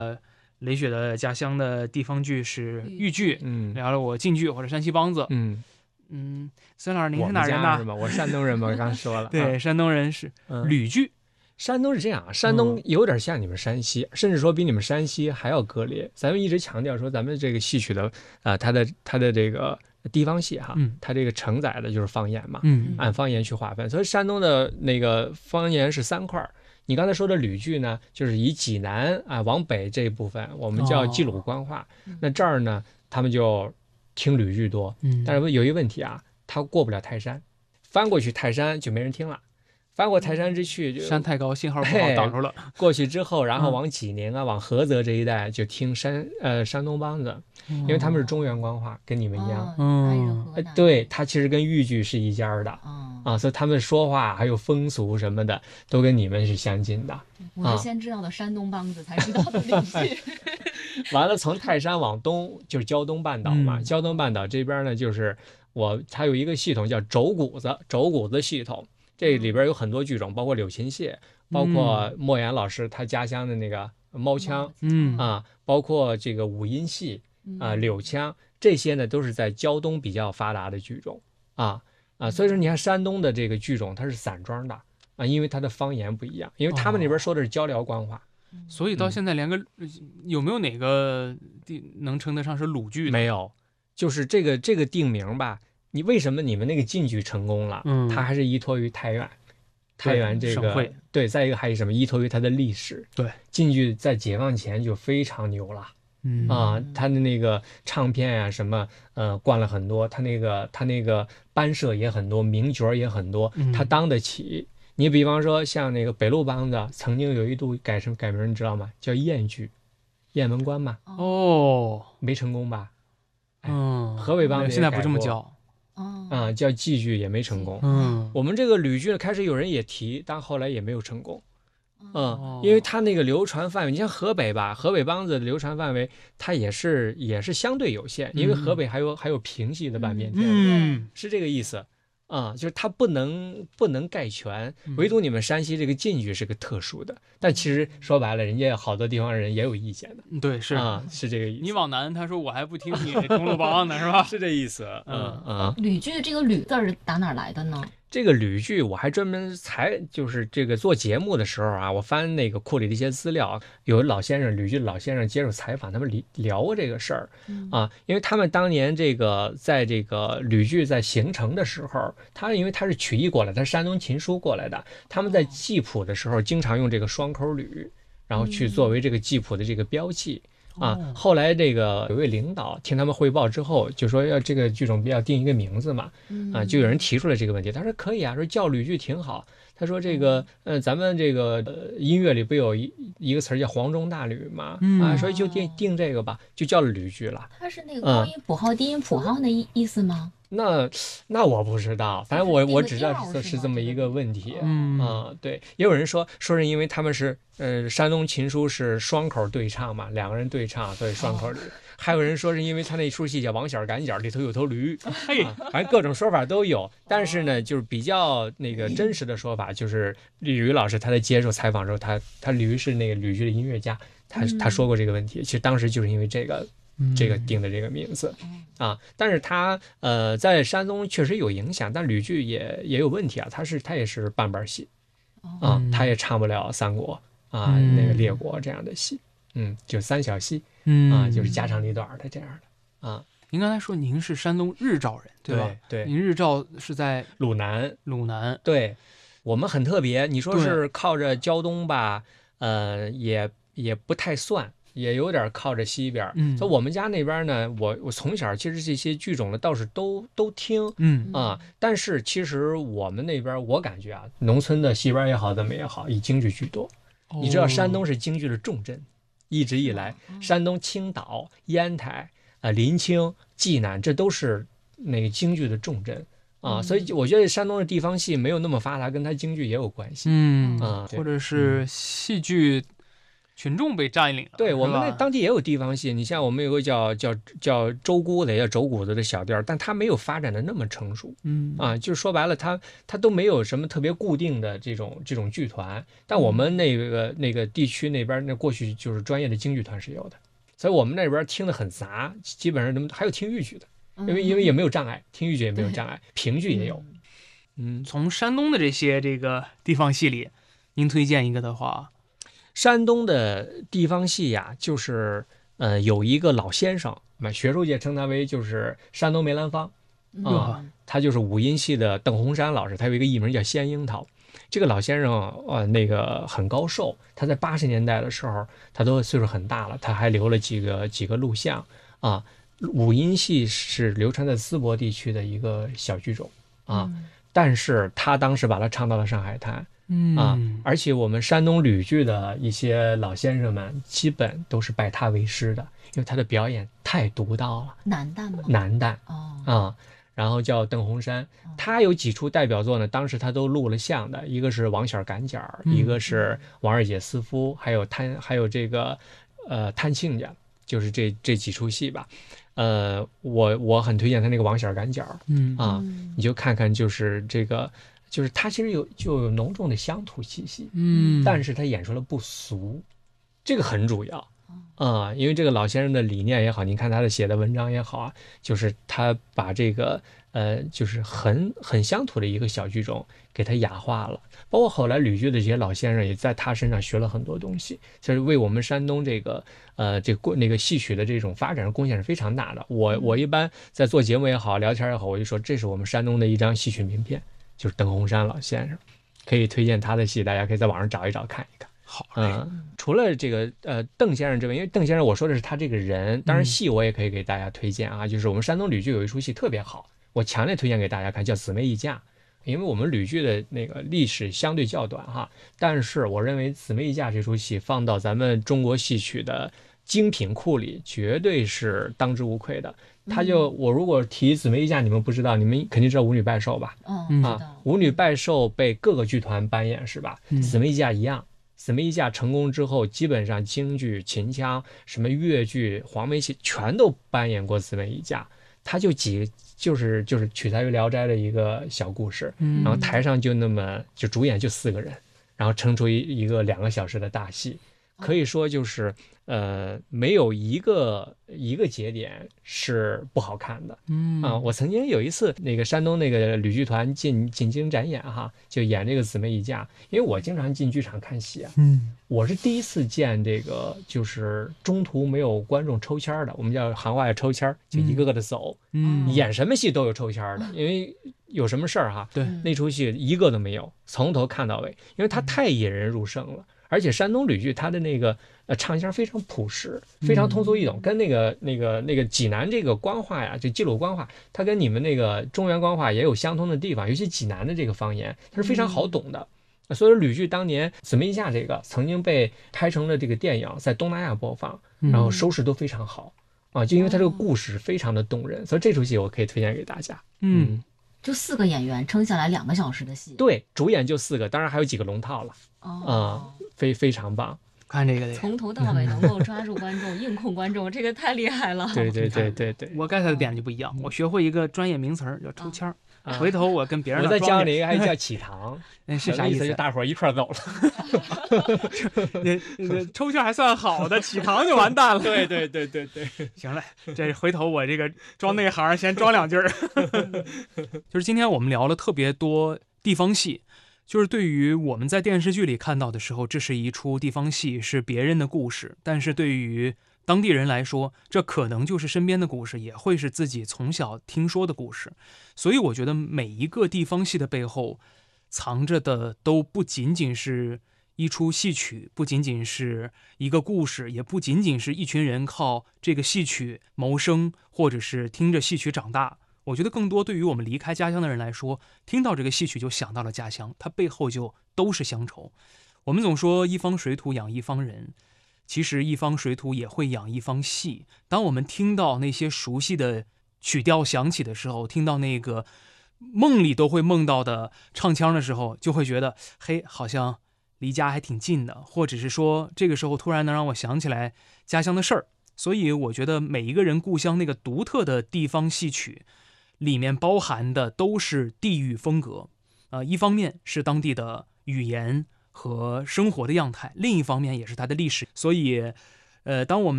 雷雪的家乡的地方剧是豫剧，聊了我晋剧或者山西梆子。孙老师您是哪人呢？ 是吗？我山东人嘛，刚说了。 对，山东人是吕剧。 山东是这样，山东有点像你们山西，甚至说比你们山西还要割裂。咱们一直强调说，咱们这个戏曲的它的这个地方戏哈，它这个承载的就是方言嘛，按方言去划分。所以山东的那个方言是3块。你刚才说的吕剧呢，就是以济南往北这一部分，我们叫冀鲁官话。那这儿呢，他们就听吕剧多。但是有一个问题啊，他过不了泰山，翻过去泰山就没人听了。翻过泰山之去， 山太高，信号不好，挡住了。 过去之后，然后往济宁往菏泽这一带就听山东梆子，因为他们是中原官话，跟你们一样。对，他其实跟豫剧是一家的。所以他们说话还有风俗什么的，都跟你们是相近的。 我是先知道的山东梆子，才知道的吕剧。 完了，从泰山往东就是胶东半岛嘛。胶东半岛这边呢，就是它有一个系统叫轴鼓子系统。这里边有很多剧种，包括柳琴戏，包括莫言老师他家乡的那个猫腔，包括这个五音戏柳腔，这些呢都是在胶东比较发达的剧种所以说你看山东的这个剧种它是散装的因为它的方言不一样，因为他们那边说的是交辽官话。 所以到现在连个有没有哪个能称得上是鲁剧？ 没有，就是这个定名吧。你为什么你们那个晋剧成功了？它还是依托于太原这个对，再一个还有什么依托于它的历史。 对， 晋剧在解放前就非常牛了。他的那个唱片什么灌了很多，他那个班社也很多，名角也很多，他当得起。你比方说像那个北路梆子，曾经有一度改名，你知道吗？叫燕剧，雁门关嘛。没成功吧？河北梆子现在不这么叫。 叫冀剧也没成功。我们这个吕剧开始有人也提，但后来也没有成功。因为它那个流传范围，你像河北吧，河北梆子的流传范围，它也是相对有限，因为河北还有评戏的半边天，是这个意思。就是它不能概全，唯独你们山西这个晋剧是个特殊的，但其实说白了，人家好多地方人也有意见的。 对，是是这个意思。 你往南，他说我还不听你中路梆呢，是吧？ 是这意思。 吕剧的这个吕字儿打哪来的呢？ 这个吕剧我还专门就是这个做节目的时候我翻那个库里的一些资料，有老先生吕剧老先生接受采访，他们聊过这个事儿因为他们当年在这个吕剧在形成的时候，因为他是曲艺过来，他是山东琴书过来的，他们在记谱的时候经常用这个双口吕，然后去作为这个记谱的这个标记。后来这个有位领导听他们汇报之后，就说要这个剧种要定一个名字嘛，就有人提出了这个问题，他说可以说叫吕剧挺好。他说这个咱们这个音乐里不有一个词叫黄钟大吕嘛，所以就定这个吧，就叫吕剧了。 它是那个高音谱号、低音谱号的意思吗？ 那我不知道，反正我只知道是这么一个问题。对，也有人说是因为他们是山东琴书是双口对唱嘛，两个人对唱，所以双口吕。还有人说是因为他那出戏叫王小赶脚，里头有头驴，反正各种说法都有。但是呢，就是比较那个真实的说法，就是吕老师他在接受采访的时候，他吕是那个吕剧的音乐家，他说过这个问题。其实当时就是因为这个定的这个名字但是他在山东确实有影响，但吕剧也有问题他也是半班戏他也唱不了三国那个列国这样的戏，就三小戏就是家长里短的这样的您刚才说您是山东日照人，对吧？ 对， 您日照是在鲁南。 对， 我们很特别，你说是靠着胶东吧，也不太算。也有点靠着西边，所以我们家那边呢，我从小其实这些剧种呢倒是都听，但是其实我们那边我感觉农村的戏班也好，怎么也好，以京剧居多。你知道山东是京剧的重镇，一直以来，山东青岛、烟台临清、济南，这都是那个京剧的重镇所以我觉得山东的地方戏没有那么发达，跟它京剧也有关系， 或者是戏剧群众被占领了。 对，我们那当地也有地方戏，你像我们有个叫周姑的，叫轴鼓子的小调，但它没有发展的那么成熟。就是说白了，它都没有什么特别固定的这种剧团。但我们那个地区那边，那过去就是专业的京剧团是有的，所以我们那边听得很杂，基本上还有听豫剧的，因为也没有障碍，听豫剧也没有障碍，评剧也有。 从山东的这些这个地方戏里，您推荐一个的话。 山东的地方戏呀，就是有一个老先生，学术界称他为就是山东梅兰芳他就是五音戏的邓洪山老师，他有一个艺名叫仙樱桃。这个老先生那个很高寿，他在80年代的时候，他都岁数很大了，他还留了几个录像啊。五音戏是流传在淄博地区的一个小剧种但是他当时把它唱到了上海滩。而且我们山东吕剧的一些老先生们基本都是拜他为师的，因为他的表演太独到了。 男旦吗？ 男旦然后叫邓洪山，他有几出代表作呢，当时他都录了像的，一个是王小赶脚，一个是王二姐私夫，还有这个探亲家，就是这几出戏吧。我很推荐他那个王小赶脚你就看看就是这个。就是他其实就有浓重的乡土气息，但是他演出了不俗，这个很主要因为这个老先生的理念也好，你看他的写的文章也好就是他把这个就是很乡土的一个小剧种给他雅化了，包括后来吕剧的这些老先生也在他身上学了很多东西，就是为我们山东这个那个戏曲的这种发展贡献是非常大的。我一般在做节目也好，聊天也好，我就说这是我们山东的一张戏曲名片。就是邓洪山老先生，可以推荐他的戏，大家可以在网上找一找看一看。 好， 除了这个邓先生之外，因为邓先生我说的是他这个人，当然戏我也可以给大家推荐就是我们山东吕剧有一出戏特别好，我强烈推荐给大家看，叫《姊妹议嫁》。因为我们吕剧的那个历史相对较短但是我认为《姊妹议嫁》这出戏放到咱们中国戏曲的精品库里，绝对是当之无愧的。我如果提姊妹议嫁，你们不知道，你们肯定知道舞女拜寿吧？舞女拜寿被各个剧团扮演是吧？姊妹议嫁一样，姊妹议嫁成功之后，基本上京剧、秦腔、什么越剧、黄梅戏全都扮演过姊妹议嫁。它就是取材于《聊斋》的一个小故事，然后台上就主演就4个人，然后撑出一个2个小时的大戏，可以说就是没有一个节点是不好看的。我曾经有一次那个山东那个吕剧团进京展演就演这个姊妹议嫁，因为我经常进剧场看戏我是第一次见这个就是中途没有观众抽签的，我们叫行话叫抽签，就一个个的走。演什么戏都有抽签的，因为有什么事儿对， 那出戏一个都没有，从头看到尾，因为它太引人入胜了。而且山东吕剧它的那个唱腔非常朴实，非常通俗易懂，跟那个济南这个官话呀，就济鲁官话，它跟你们那个中原官话也有相通的地方，尤其济南的这个方言，它是非常好懂的。所以吕剧当年《姊妹议嫁》这个曾经被拍成了这个电影，在东南亚播放，然后收视都非常好就因为它这个故事非常的动人，所以这出戏我可以推荐给大家。 就4个演员撑下来2个小时的戏， 对，主演就4个，当然还有几个龙套了非常棒。 看这个从头到尾能够抓住观众硬控观众，这个太厉害了。 对， 我 get 的点就不一样，我学会一个专业名词叫抽签回头我跟别人我再教你一个还叫起堂是啥意思？ 就大伙一块走了抽签还算好的，起堂就完蛋了。 对行了，这回头我这个装内行先装2句就是今天我们聊了特别多地方戏，就是对于我们在电视剧里看到的时候，这是一出地方戏，是别人的故事，但是对于当地人来说，这可能就是身边的故事，也会是自己从小听说的故事。所以我觉得每一个地方戏的背后藏着的都不仅仅是一出戏曲，不仅仅是一个故事，也不仅仅是一群人靠这个戏曲谋生，或者是听着戏曲长大。我觉得更多对于我们离开家乡的人来说，听到这个戏曲就想到了家乡，它背后就都是乡愁。我们总说一方水土养一方人，其实一方水土也会养一方戏。当我们听到那些熟悉的曲调响起的时候，听到那个梦里都会梦到的唱腔的时候，就会觉得嘿，好像离家还挺近的，或者是说这个时候突然能让我想起来家乡的事儿。所以我觉得每一个人故乡那个独特的地方戏曲里面包含的都是地域风格，一方面是当地的语言和生活的样态，另一方面也是它的历史。所以当我们